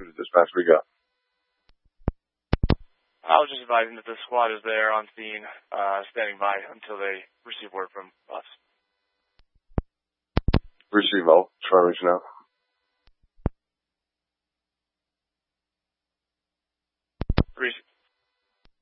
to dispatch. We go. I was just advising that the squad is there on scene, standing by until they receive word from us. Receive all. Try reaching out.